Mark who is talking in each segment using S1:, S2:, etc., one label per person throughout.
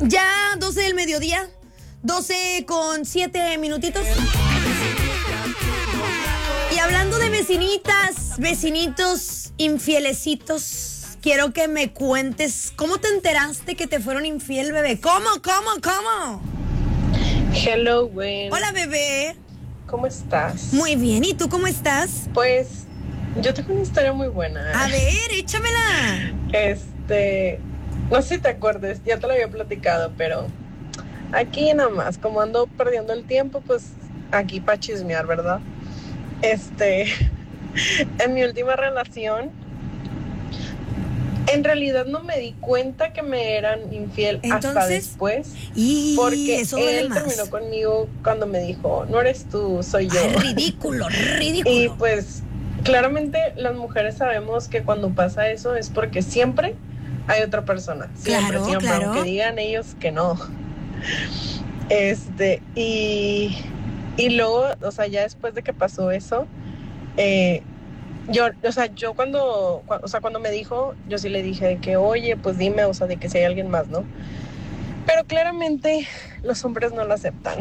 S1: Ya 12 del mediodía, 12 con 7 minutitos. Y hablando de vecinitas, vecinitos infielecitos, quiero que me cuentes cómo te enteraste que te fueron infiel, bebé. ¿Cómo?
S2: Hello, Gwen.
S1: Hola, bebé.
S2: ¿Cómo estás?
S1: Muy bien, ¿y tú cómo estás?
S2: Pues yo tengo una historia muy buena.
S1: A ver, échamela.
S2: No sé si te acuerdas, ya te lo había platicado, pero aquí nada más, como ando perdiendo el tiempo, pues aquí para chismear, ¿verdad? En mi última relación, en realidad no me di cuenta que me eran infiel.
S1: Entonces,
S2: hasta después,
S1: y
S2: porque
S1: eso duele
S2: él
S1: más.
S2: terminó conmigo cuando me dijo, no eres tú, soy yo.
S1: Ay, ridículo.
S2: Y pues claramente las mujeres sabemos que cuando pasa eso es porque siempre hay otra persona. Siempre,
S1: Claro.
S2: aunque digan ellos que no. Y luego, o sea, ya después de que pasó eso, yo cuando me dijo, yo sí le dije de que, oye, pues dime, o sea, de que si hay alguien más, ¿no? Pero claramente los hombres no lo aceptan.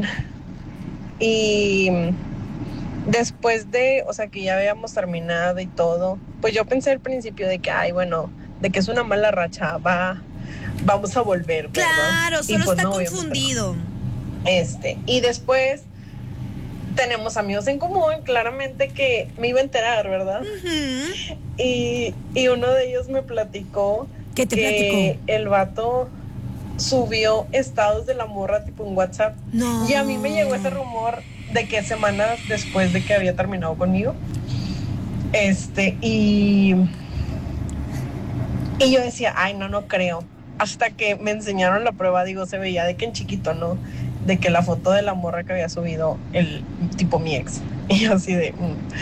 S2: Y después de, o sea, que ya habíamos terminado y todo, pues yo pensé al principio de que, ay, bueno, de que es una mala racha, vamos a volver, ¿verdad?
S1: Claro,
S2: Y
S1: solo
S2: pues
S1: está
S2: no, obviamente
S1: confundido.
S2: no. Y después tenemos amigos en común, claramente que me iba a enterar, ¿verdad?
S1: Uh-huh.
S2: Y uno de ellos me platicó
S1: ¿Qué te
S2: que
S1: platicó?
S2: el vato subió estados de la morra tipo en WhatsApp.
S1: No.
S2: Y a mí me llegó ese rumor de que semanas después de que había terminado conmigo. Y yo decía, ay, no creo. Hasta que me enseñaron la prueba, digo, se veía de que en chiquito, ¿no? De que la foto de la morra que había subido el tipo mi ex. Y yo así de...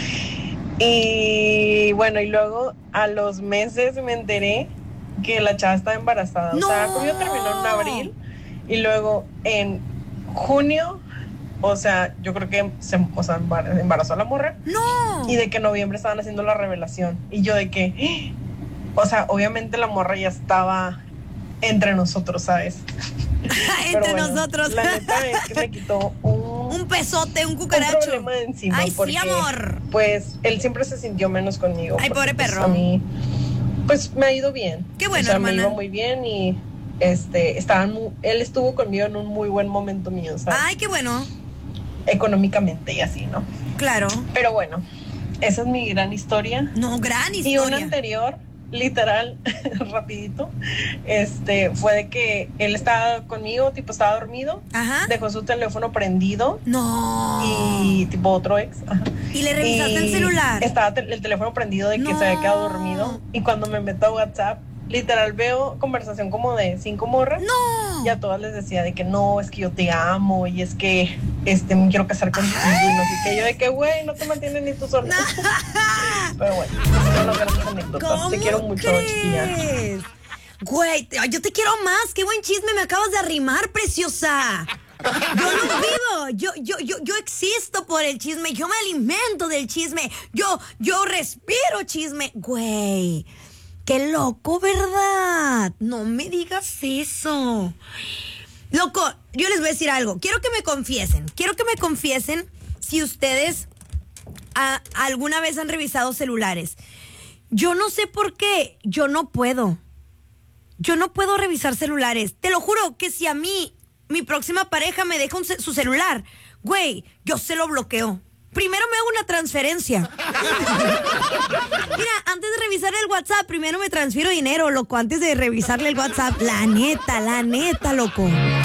S2: Y bueno, y luego a los meses me enteré que la chava estaba embarazada.
S1: ¡No!
S2: O sea, conmigo terminó en abril y luego en junio, o sea, yo creo que embarazó a la morra.
S1: ¡No!
S2: Y de que en noviembre estaban haciendo la revelación. Y yo de que, o sea, obviamente la morra ya estaba entre nosotros, ¿sabes?
S1: Entre nosotros.
S2: La neta es que me quitó
S1: un pesote, un cucaracho.
S2: Un problema de encima.
S1: Ay,
S2: porque,
S1: sí, amor.
S2: Pues él siempre se sintió menos conmigo.
S1: Ay, pobre
S2: pues,
S1: perro.
S2: A mí, pues me ha ido bien.
S1: Qué bueno,
S2: o sea,
S1: hermana.
S2: me iba muy bien y él estuvo conmigo en un muy buen momento mío, ¿sabes?
S1: Ay, qué bueno.
S2: Económicamente y así, ¿no?
S1: Claro.
S2: Pero bueno, esa es mi gran historia.
S1: No, gran historia.
S2: Y una anterior, literal, rapidito, fue de que él estaba conmigo, tipo estaba dormido.
S1: Ajá.
S2: Dejó su teléfono prendido.
S1: No.
S2: Y tipo otro ex. Ajá.
S1: ¿Y le revisaste el celular?
S2: Estaba el teléfono prendido de que se había quedado dormido. Y cuando me meto a WhatsApp, literal veo conversación como de 5 morras.
S1: No.
S2: Y a todas les decía de que no, es que yo te amo y es que me quiero casar contigo. Y no sé qué. Yo de que, güey, no te mantienes ni tú solo. Pero bueno, esas son las grandes anécdotas. Te quiero mucho, chiquilla.
S1: Güey, yo te quiero más. Qué buen chisme me acabas de arrimar, preciosa. Yo lo vivo, yo existo por el chisme, yo me alimento del chisme, yo respiro chisme. Güey, qué loco, ¿verdad? No me digas eso. Loco, yo les voy a decir algo. Quiero que me confiesen si ustedes alguna vez han revisado celulares. Yo no sé por qué, yo no puedo revisar celulares. Te lo juro que si a mí mi próxima pareja me deja su celular, güey, yo se lo bloqueo. Primero me hago una transferencia. Mira, antes de revisar el WhatsApp, primero me transfiero dinero, loco, antes de revisarle el WhatsApp. La neta, loco.